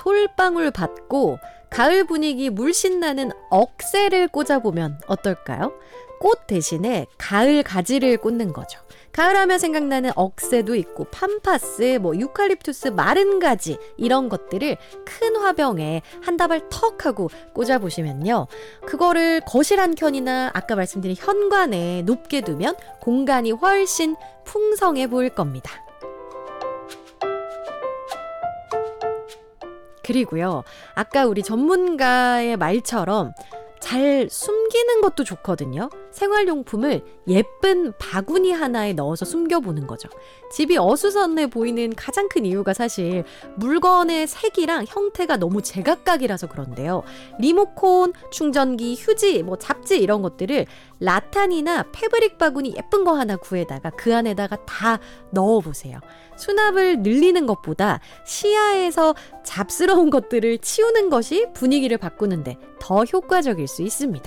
솔방울 받고 가을 분위기 물씬 나는 억새를 꽂아보면 어떨까요? 꽃 대신에 가을 가지를 꽂는 거죠. 가을하면 생각나는 억새도 있고 팜파스, 유칼립투스, 마른 가지 이런 것들을 큰 화병에 한 다발 턱 하고 꽂아보시면요. 그거를 거실 한 켠이나 아까 말씀드린 현관에 높게 두면 공간이 훨씬 풍성해 보일 겁니다. 그리고요, 아까 우리 전문가의 말처럼 잘 숨기는 것도 좋거든요. 생활용품을 예쁜 바구니 하나에 넣어서 숨겨보는 거죠. 집이 어수선해 보이는 가장 큰 이유가 사실 물건의 색이랑 형태가 너무 제각각이라서 그런데요. 리모콘, 충전기, 휴지, 잡지 이런 것들을 라탄이나 패브릭 바구니 예쁜 거 하나 구해다가 그 안에다가 다 넣어보세요. 수납을 늘리는 것보다 시야에서 잡스러운 것들을 치우는 것이 분위기를 바꾸는데 더 효과적일 수 있습니다.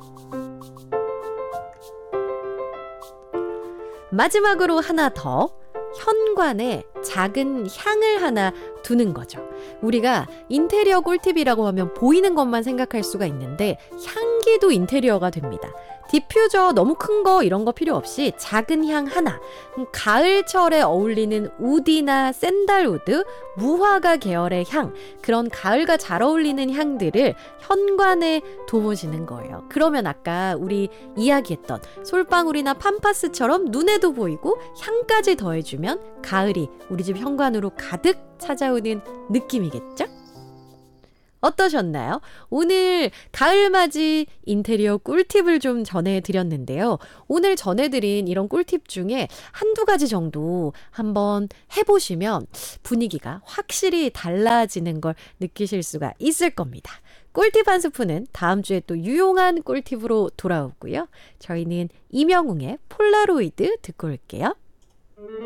마지막으로 하나 더, 현관에 작은 향을 하나 두는 거죠. 우리가 인테리어 꿀팁이라고 하면 보이는 것만 생각할 수가 있는데 향기도 인테리어가 됩니다. 디퓨저 너무 큰 거 이런 거 필요 없이 작은 향 하나, 가을철에 어울리는 우디나 샌달우드, 무화과 계열의 향, 그런 가을과 잘 어울리는 향들을 현관에 둬보시는 거예요. 그러면 아까 우리 이야기했던 솔방울이나 팜파스처럼 눈에도 보이고 향까지 더해주면 가을이 우리 집 현관으로 가득 찾아오는 느낌이겠죠? 어떠셨나요? 오늘 가을맞이 인테리어 꿀팁을 좀 전해드렸는데요. 오늘 전해드린 이런 꿀팁 중에 한두 가지 정도 한번 해보시면 분위기가 확실히 달라지는 걸 느끼실 수가 있을 겁니다. 꿀팁 한 스푼은 다음 주에 또 유용한 꿀팁으로 돌아오고요. 저희는 이명웅의 폴라로이드 듣고 올게요.